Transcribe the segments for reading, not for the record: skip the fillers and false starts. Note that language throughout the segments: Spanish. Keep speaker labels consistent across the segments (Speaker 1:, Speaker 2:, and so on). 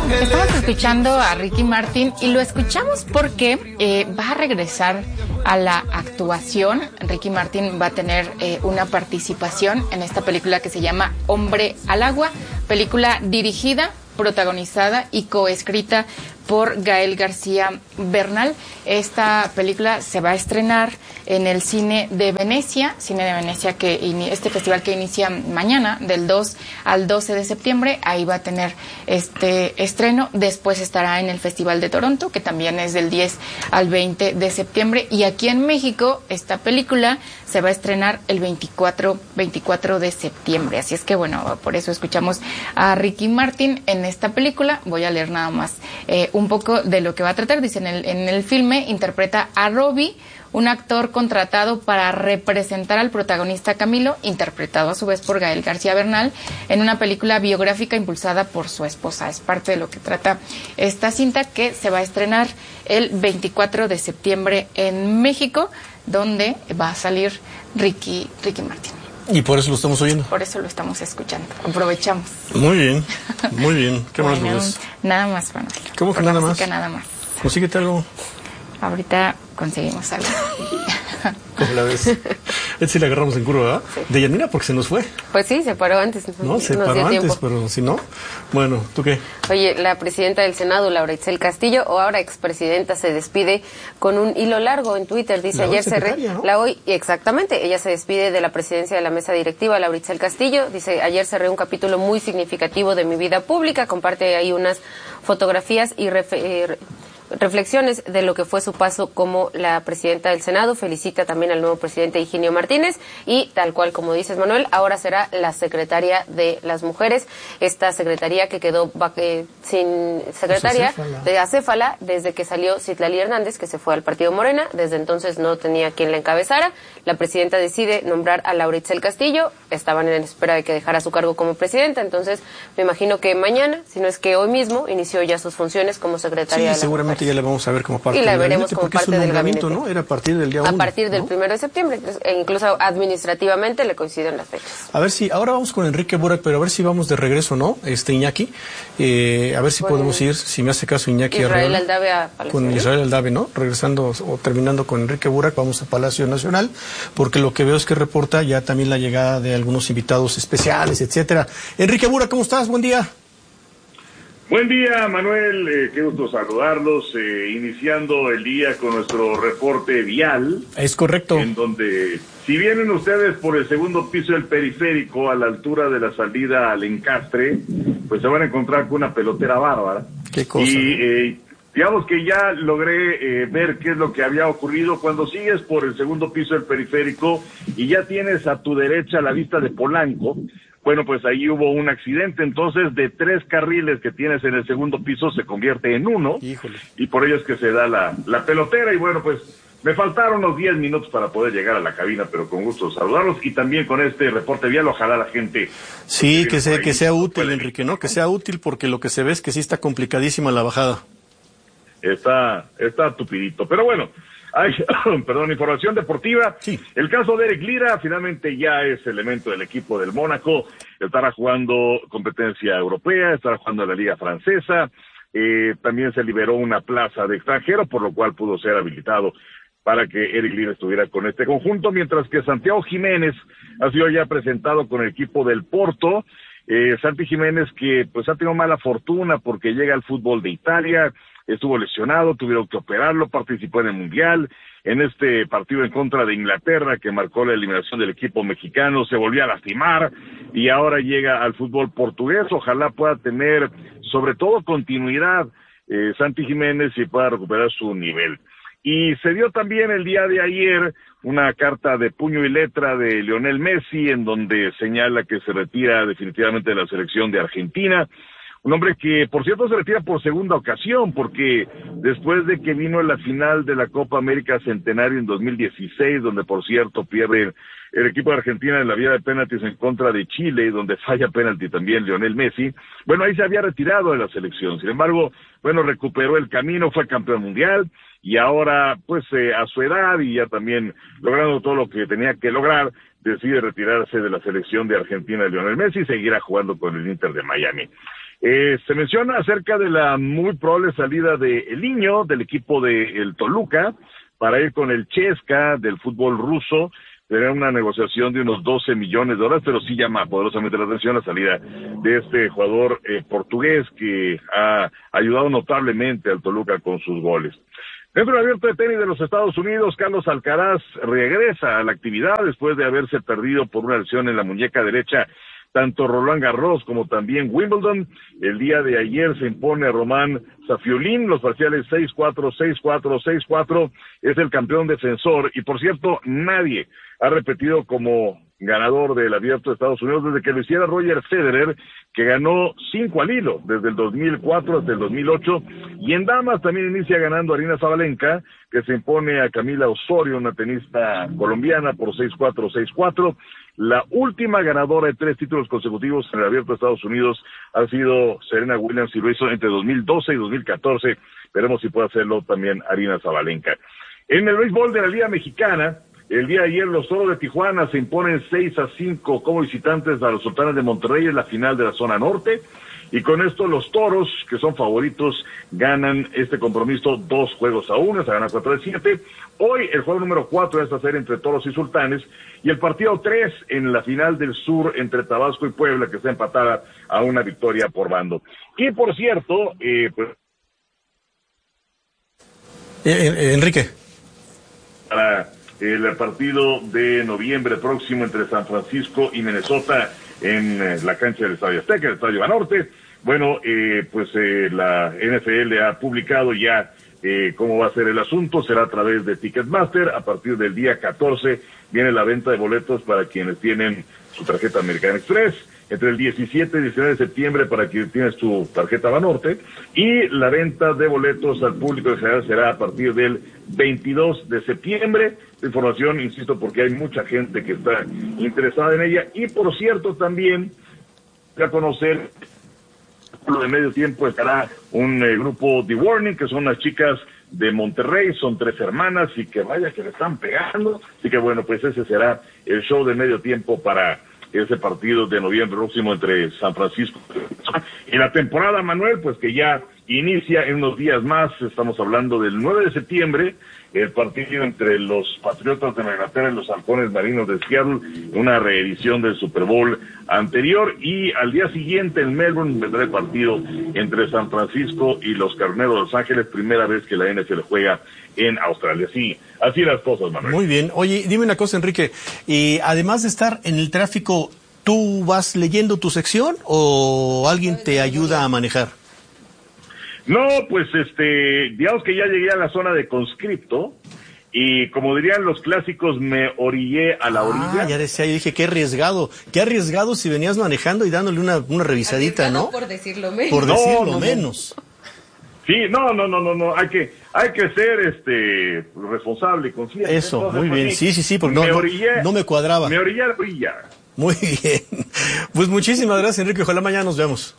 Speaker 1: Estamos escuchando a Ricky Martin y lo escuchamos porque va a regresar a la actuación. Ricky Martin va a tener una participación en esta película que se llama Hombre al Agua, película dirigida, protagonizada y coescrita por Gael García Bernal. Esta película se va a estrenar en el Cine de Venecia, este festival que inicia mañana, del 2 al 12 de septiembre, ahí va a tener este estreno. Después estará en el Festival de Toronto, que también es del 10 al 20 de septiembre, y aquí en México esta película se va a estrenar el 24 de septiembre. Así es que bueno, por eso escuchamos a Ricky Martin en esta película. Voy a leer nada más un poco de lo que va a tratar. Dice, en el filme interpreta a Robbie, un actor contratado para representar al protagonista Camilo, interpretado a su vez por Gael García Bernal, en una película biográfica impulsada por su esposa. Es parte de lo que trata esta cinta, que se va a estrenar el 24 de septiembre en México, donde va a salir Ricky Martin.
Speaker 2: Y por eso lo estamos oyendo.
Speaker 1: Por eso lo estamos escuchando. Aprovechamos.
Speaker 2: Muy bien, muy bien. ¿Qué más, Luis?
Speaker 1: Nada más, Manuel.
Speaker 2: ¿Cómo que nada más?
Speaker 1: Nada más.
Speaker 2: Consíguete algo.
Speaker 1: Ahorita conseguimos algo.
Speaker 2: ¿Cómo la ves? Este sí la agarramos en curva, ¿verdad? Sí. De Yanira, porque se nos fue.
Speaker 3: Pues sí, se paró antes.
Speaker 2: No, se paró antes, pero si no... Bueno, ¿tú qué?
Speaker 3: Oye, la presidenta del Senado, Laura Itzel Castillo, o ahora expresidenta, se despide con un hilo largo en Twitter. Dice, ayer exactamente, ella se despide de la presidencia de la mesa directiva, Laura Itzel Castillo. Dice, ayer cerré un capítulo muy significativo de mi vida pública. Comparte ahí unas fotografías y reflexiones de lo que fue su paso como la presidenta del Senado. Felicita también al nuevo presidente Higinio Martínez y, tal cual como dices, Manuel, ahora será la secretaria de las mujeres. Esta secretaría que quedó sin secretaria de acéfala desde que salió Citlali Hernández, que se fue al partido Morena. Desde entonces no tenía quien la encabezara. La presidenta decide nombrar a Laura Itzel Castillo. Estaban en espera de que dejara su cargo como presidenta. Entonces me imagino que mañana, si no es que hoy mismo, inició ya sus funciones como secretaria de las
Speaker 2: seguramente
Speaker 3: mujeres.
Speaker 2: Ya la vamos a ver como parte
Speaker 3: del gabinete. Y la
Speaker 2: del
Speaker 3: veremos como parte del gabinete.
Speaker 2: ¿No? Era a partir del día 1.
Speaker 3: A partir del 1 de septiembre. E incluso administrativamente le coinciden las fechas.
Speaker 2: A ver si, ahora vamos con Enrique Burak, pero a ver si vamos de regreso, ¿no? Iñaki. A ver si podemos ir, si me hace caso Iñaki
Speaker 3: Israel Aldave a Palacio.
Speaker 2: Con Israel Aldave, ¿no? Regresando o terminando con Enrique Burak, vamos a Palacio Nacional, porque lo que veo es que reporta ya también la llegada de algunos invitados especiales, etcétera. Enrique Burak, ¿cómo estás? Buen día.
Speaker 4: Buen día, Manuel, qué gusto saludarlos, iniciando el día con nuestro reporte vial.
Speaker 2: Es correcto.
Speaker 4: En donde, si vienen ustedes por el segundo piso del periférico, a la altura de la salida al Encastre, pues se van a encontrar con una pelotera bárbara.
Speaker 2: Qué cosa.
Speaker 4: Y digamos que ya logré ver qué es lo que había ocurrido. Cuando sigues por el segundo piso del periférico y ya tienes a tu derecha la vista de Polanco, bueno, pues ahí hubo un accidente. Entonces, de 3 carriles que tienes en el segundo piso se convierte en 1.
Speaker 2: Híjole.
Speaker 4: Y por ello es que se da la pelotera. Y bueno, pues me faltaron unos 10 minutos para poder llegar a la cabina, pero con gusto saludarlos. Y también con este reporte vial, ojalá la gente...
Speaker 2: Sí, que sea útil, Enrique, ¿no? Que sea útil, porque lo que se ve es que sí está complicadísima la bajada.
Speaker 4: Está tupidito. Pero bueno... información deportiva.
Speaker 2: Sí.
Speaker 4: El caso de Eric Lira finalmente ya es elemento del equipo del Mónaco. Estará jugando competencia europea, estará jugando la Liga Francesa. También se liberó una plaza de extranjero, por lo cual pudo ser habilitado para que Eric Lira estuviera con este conjunto, mientras que Santiago Jiménez ha sido ya presentado con el equipo del Porto. Santi Jiménez, que pues ha tenido mala fortuna porque llega al fútbol de Italia, estuvo lesionado, tuvieron que operarlo, participó en el Mundial, en este partido en contra de Inglaterra que marcó la eliminación del equipo mexicano, se volvió a lastimar y ahora llega al fútbol portugués. Ojalá pueda tener sobre todo continuidad Santi Jiménez y pueda recuperar su nivel. Y se dio también el día de ayer una carta de puño y letra de Lionel Messi en donde señala que se retira definitivamente de la selección de Argentina. Un hombre que, por cierto, se retira por segunda ocasión, porque después de que vino a la final de la Copa América Centenario en 2016, donde, por cierto, pierde el equipo de Argentina en la vía de penaltis en contra de Chile, donde falla penalti también Lionel Messi, bueno, ahí se había retirado de la selección. Sin embargo, bueno, recuperó el camino, fue campeón mundial, y ahora, pues, a su edad y ya también logrando todo lo que tenía que lograr, decide retirarse de la selección de Argentina Lionel Messi y seguirá jugando con el Inter de Miami. Se menciona acerca de la muy probable salida de El Niño, del equipo de el Toluca, para ir con el Chesca del fútbol ruso. Tener una negociación de unos $12 millones, pero sí llama poderosamente la atención la salida de este jugador portugués que ha ayudado notablemente al Toluca con sus goles. Dentro del abierto de tenis de los Estados Unidos, Carlos Alcaraz regresa a la actividad después de haberse perdido por una lesión en la muñeca derecha tanto Roland Garros como también Wimbledon. El día de ayer se impone a Román Safiulín, los parciales 6-4, 6-4, 6-4, es el campeón defensor, y por cierto, nadie ha repetido como ganador del Abierto de Estados Unidos desde que lo hiciera Roger Federer, que ganó 5 al hilo, desde el 2004 hasta el 2008, y en damas también inicia ganando Aryna Sabalenka, que se impone a Camila Osorio, una tenista colombiana, por 6-4, 6-4, la última ganadora de 3 títulos consecutivos en el Abierto de Estados Unidos ha sido Serena Williams, y lo hizo entre 2012 y 2014, veremos si puede hacerlo también Aryna Sabalenka. En el béisbol de la Liga Mexicana, el día de ayer los Toros de Tijuana se imponen 6-5 como visitantes a los Sultanes de Monterrey en la final de la zona norte, y con esto los Toros, que son favoritos, ganan este compromiso 2-1, se gana 4-7. Hoy el juego número 4 es hacer entre Toros y Sultanes, y el partido 3 en la final del sur entre Tabasco y Puebla, que está empatada a una victoria por bando. Y por cierto,
Speaker 2: Enrique.
Speaker 4: Para el partido de noviembre próximo entre San Francisco y Minnesota en la cancha del Estadio Azteca, el Estadio Banorte. Bueno, la NFL ha publicado ya cómo va a ser el asunto. Será a través de Ticketmaster. A partir del día 14 viene la venta de boletos para quienes tienen su tarjeta American Express. Entre el 17 y 19 de septiembre para quien tienes tu tarjeta Banorte, y la venta de boletos al público en general será a partir del 22 de septiembre. Esta información, insisto, porque hay mucha gente que está interesada en ella. Y por cierto, también a conocer lo de medio tiempo estará un grupo The Warning, que son las chicas de Monterrey, son 3 hermanas y que vaya que le están pegando. Así que bueno, pues ese será el show de medio tiempo para ese partido de noviembre próximo entre San Francisco y la temporada, Manuel, pues que ya inicia en unos días más. Estamos hablando del 9 de septiembre, el partido entre los Patriotas de Nueva Inglaterra y los Halcones Marinos de Seattle, una reedición del Super Bowl anterior, y al día siguiente en Melbourne vendrá el partido entre San Francisco y los Carneros de Los Ángeles, primera vez que la NFL juega en Australia. Sí, así las cosas, Manuel.
Speaker 2: Muy bien. Oye, dime una cosa, Enrique, y además de estar en el tráfico, ¿tú vas leyendo tu sección o alguien te ayuda a manejar?
Speaker 4: No, pues digamos que ya llegué a la zona de conscripto, y como dirían los clásicos, me orillé a la orilla.
Speaker 2: Ya decía, yo dije, qué arriesgado si venías manejando y dándole una revisadita,
Speaker 3: arriesgado,
Speaker 2: ¿no?
Speaker 3: Por decirlo menos.
Speaker 2: Por decirlo menos.
Speaker 4: Sí, no, hay que ser responsable y consciente.
Speaker 2: Eso,
Speaker 4: entonces,
Speaker 2: muy bien, sí, porque no me cuadraba.
Speaker 4: Me orillé a la orilla.
Speaker 2: Muy bien. Pues muchísimas gracias, Enrique, ojalá mañana nos veamos.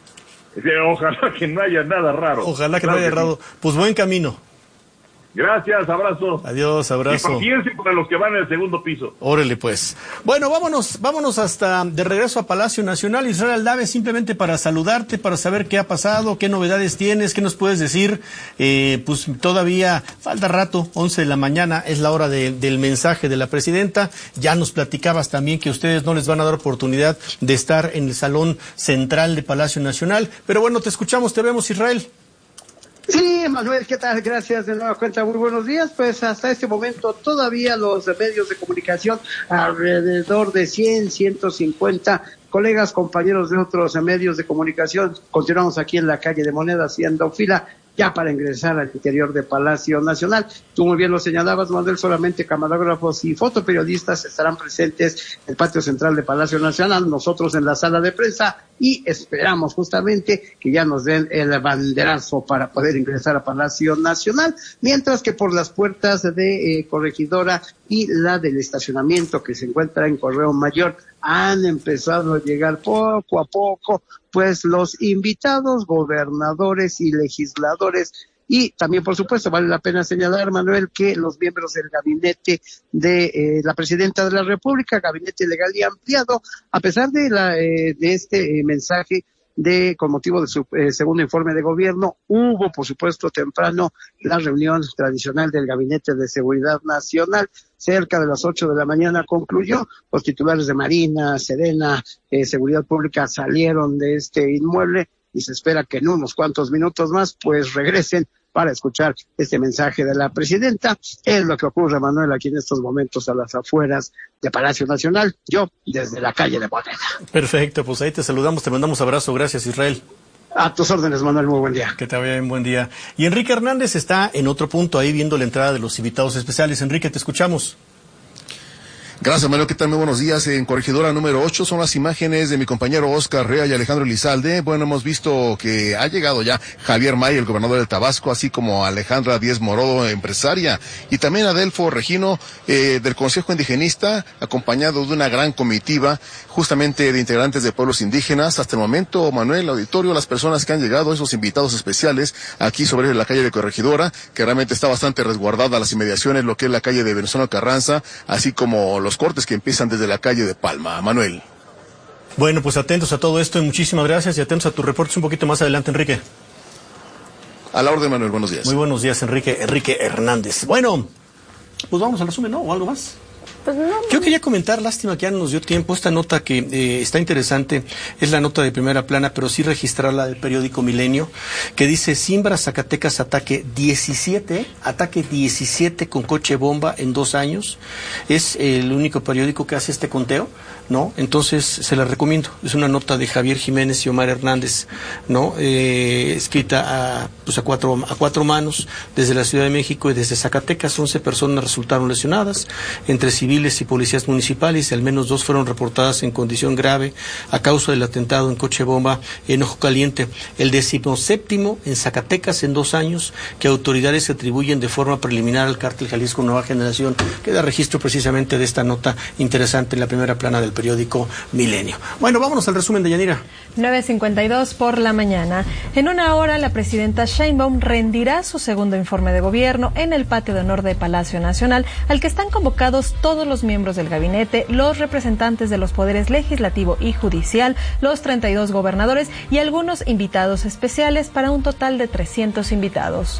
Speaker 4: Ojalá que no haya nada raro.
Speaker 2: Ojalá que no haya raro. Pues buen camino.
Speaker 4: Gracias, abrazo.
Speaker 2: Adiós, abrazo.
Speaker 4: Y paciencia para los que van en el segundo piso.
Speaker 2: Órale, pues. Bueno, vámonos hasta de regreso a Palacio Nacional. Israel Aldave, simplemente para saludarte, para saber qué ha pasado, qué novedades tienes, qué nos puedes decir. Pues todavía falta rato, 11 de la mañana, es la hora del mensaje de la presidenta. Ya nos platicabas también que ustedes no les van a dar oportunidad de estar en el salón central de Palacio Nacional. Pero bueno, te escuchamos, te vemos, Israel.
Speaker 5: Sí, Manuel, ¿qué tal? Gracias de nueva cuenta, muy buenos días. Pues hasta este momento todavía los medios de comunicación, alrededor de 150 colegas, compañeros de otros medios de comunicación, continuamos aquí en la calle de Moneda haciendo fila ya para ingresar al interior de Palacio Nacional. Tú muy bien lo señalabas, Manuel, solamente camarógrafos y fotoperiodistas estarán presentes en el patio central de Palacio Nacional, nosotros en la sala de prensa, y esperamos justamente que ya nos den el banderazo para poder ingresar a Palacio Nacional, mientras que por las puertas de Corregidora y la del estacionamiento que se encuentra en Correo Mayor han empezado a llegar poco a poco pues los invitados, gobernadores y legisladores. Y también, por supuesto, vale la pena señalar, Manuel, que los miembros del gabinete de la presidenta de la República, gabinete legal y ampliado, a pesar de este mensaje con motivo de su segundo informe de gobierno. Hubo, por supuesto, temprano la reunión tradicional del Gabinete de Seguridad Nacional. Cerca de las 8 de la mañana concluyó. Los titulares de Marina, Sedena, Seguridad Pública salieron de este inmueble y se espera que en unos cuantos minutos más pues regresen para escuchar este mensaje de la presidenta. Es lo que ocurre, Manuel, aquí en estos momentos a las afueras de Palacio Nacional, yo desde la calle de Morena.
Speaker 2: Perfecto, pues ahí te saludamos, te mandamos abrazo, gracias Israel.
Speaker 5: A tus órdenes, Manuel, muy buen día.
Speaker 2: Que te vaya bien, buen día. Y Enrique Hernández está en otro punto, ahí viendo la entrada de los invitados especiales. Enrique, te escuchamos.
Speaker 6: Gracias, Manuel. ¿Qué tal? Muy buenos días. En Corregidora número 8 son las imágenes de mi compañero Oscar Rea y Alejandro Elizalde. Bueno, hemos visto que ha llegado ya Javier May, el gobernador del Tabasco, así como Alejandra Díez Morodo, empresaria, y también Adelfo Regino, del Consejo Indigenista, acompañado de una gran comitiva, justamente de integrantes de pueblos indígenas. Hasta el momento, Manuel, auditorio, las personas que han llegado, esos invitados especiales, aquí sobre la calle de Corregidora, que realmente está bastante resguardada las inmediaciones, lo que es la calle de Venustiano Carranza, así como los cortes que empiezan desde la calle de Palma. Manuel.
Speaker 2: Bueno, pues atentos a todo esto y muchísimas gracias y atentos a tus reportes un poquito más adelante, Enrique.
Speaker 6: A la orden, Manuel, buenos días.
Speaker 2: Muy buenos días, Enrique Hernández. Bueno, pues vamos al resumen, ¿no? ¿O algo más?
Speaker 3: Pues no.
Speaker 2: Yo quería comentar, lástima que ya no nos dio tiempo, esta nota que está interesante, es la nota de primera plana, pero sí registrarla del periódico Milenio, que dice: Simbra, Zacatecas, ataque 17 con coche bomba en 2 años. Es el único periódico que hace este conteo, ¿no? Entonces se la recomiendo. Es una nota de Javier Jiménez y Omar Hernández, ¿no? Escrita a cuatro manos desde la Ciudad de México y desde Zacatecas. 11 personas resultaron lesionadas, entre civiles y policías municipales, y al menos 2 fueron reportadas en condición grave a causa del atentado en coche bomba en Ojo Caliente, el 17º en Zacatecas en 2 años, que autoridades atribuyen de forma preliminar al cártel Jalisco Nueva Generación, que da registro precisamente de esta nota interesante en la primera plana del periódico Milenio. Bueno, vámonos al resumen de Yanira.
Speaker 7: 9:52 por la mañana. En 1 hora, la presidenta Sheinbaum rendirá su segundo informe de gobierno en el patio de honor de Palacio Nacional, al que están convocados todos los miembros del gabinete, los representantes de los poderes legislativo y judicial, los 32 gobernadores y algunos invitados especiales, para un total de 300 invitados.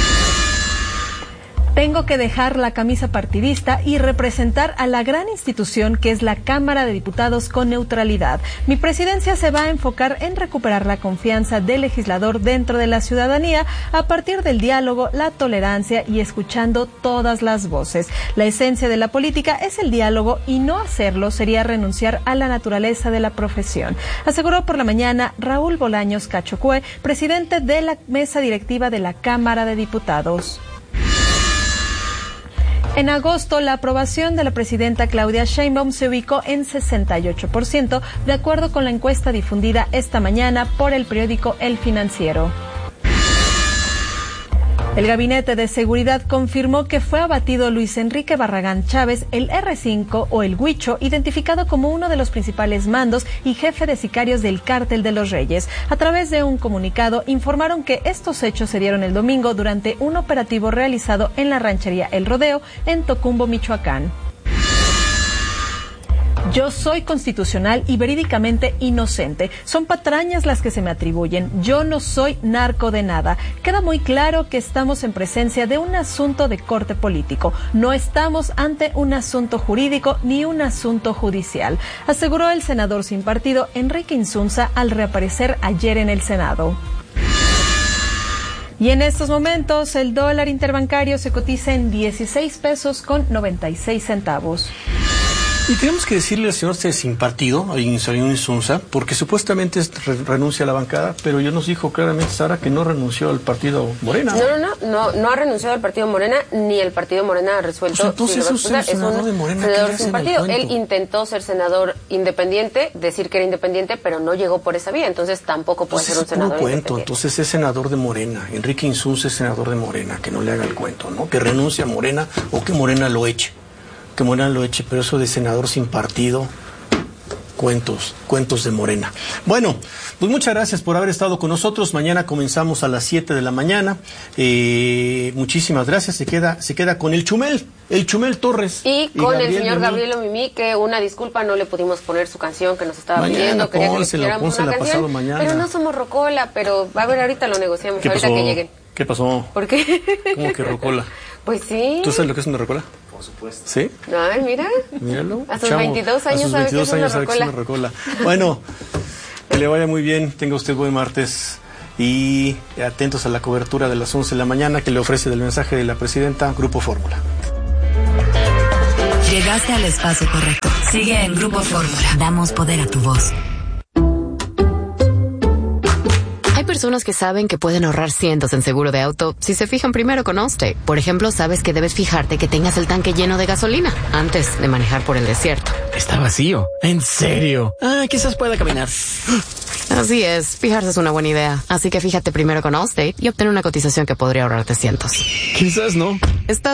Speaker 7: Tengo que dejar la camisa partidista y representar a la gran institución que es la Cámara de Diputados con neutralidad. Mi presidencia se va a enfocar en recuperar la confianza del legislador dentro de la ciudadanía a partir del diálogo, la tolerancia y escuchando todas las voces. La esencia de la política es el diálogo y no hacerlo sería renunciar a la naturaleza de la profesión, aseguró por la mañana Raúl Bolaños Cachocue, presidente de la mesa directiva de la Cámara de Diputados. En agosto, la aprobación de la presidenta Claudia Sheinbaum se ubicó en 68%, de acuerdo con la encuesta difundida esta mañana por el periódico El Financiero. El Gabinete de Seguridad confirmó que fue abatido Luis Enrique Barragán Chávez, el R5 o el Huicho, identificado como uno de los principales mandos y jefe de sicarios del Cártel de los Reyes. A través de un comunicado, informaron que estos hechos se dieron el domingo durante un operativo realizado en la ranchería El Rodeo, en Tocumbo, Michoacán. Yo soy constitucional y verídicamente inocente. Son patrañas las que se me atribuyen. Yo no soy narco de nada. Queda muy claro que estamos en presencia de un asunto de corte político. No estamos ante un asunto jurídico ni un asunto judicial, aseguró el senador sin partido Enrique Insunza al reaparecer ayer en el Senado. Y en estos momentos el dólar interbancario se cotiza en 16 pesos con 96 centavos.
Speaker 2: Y tenemos que decirle al señor sin partido, a Insunza, porque supuestamente renuncia a la bancada, pero ya nos dijo claramente Sara que no renunció al partido Morena.
Speaker 3: No ha renunciado al partido Morena, ni el partido Morena ha resuelto.
Speaker 2: Pues entonces es un senador de Morena,
Speaker 3: senador sin partido. Él intentó ser senador independiente, decir que era independiente, pero no llegó por esa vía, entonces tampoco puede ser un senador independiente.
Speaker 2: Entonces es senador de Morena, Enrique Insunza es senador de Morena, que no le haga el cuento, ¿no? Que renuncie a Morena o que Morena lo eche. Pero eso de senador sin partido, cuentos de Morena. Bueno, pues muchas gracias por haber estado con nosotros. Mañana comenzamos a las 7 de la mañana. Muchísimas gracias. Se queda con el Chumel Torres.
Speaker 3: Y con el señor Gabriel Mimí, que una disculpa, no le pudimos poner su canción que nos estaba pidiendo. Quería que le pusiéramos una canción, pero no somos Rocola, pero a ver, ahorita lo negociamos, ahorita que lleguen.
Speaker 2: ¿Qué pasó?
Speaker 3: ¿Por qué?
Speaker 2: ¿Cómo que Rocola?
Speaker 3: Pues sí.
Speaker 2: ¿Tú sabes lo que es una Rocola?
Speaker 8: Por supuesto.
Speaker 2: ¿Sí?
Speaker 3: Ay, mira.
Speaker 2: Míralo.
Speaker 3: A sus 22 años sabe que es una Rocola.
Speaker 2: Bueno, que le vaya muy bien. Tenga usted buen martes. Y atentos a la cobertura de las 11 de la mañana que le ofrece del mensaje de la presidenta Grupo Fórmula.
Speaker 9: Llegaste al espacio correcto. Sigue en Grupo Fórmula. Damos poder a tu voz.
Speaker 10: Hay personas que saben que pueden ahorrar cientos en seguro de auto si se fijan primero con Allstate. Por ejemplo, sabes que debes fijarte que tengas el tanque lleno de gasolina antes de manejar por el desierto.
Speaker 11: Está vacío. ¿En serio? Quizás pueda caminar.
Speaker 10: Así es, fijarse es una buena idea. Así que fíjate primero con Allstate y obtén una cotización que podría ahorrarte cientos.
Speaker 11: Quizás no.
Speaker 10: Estás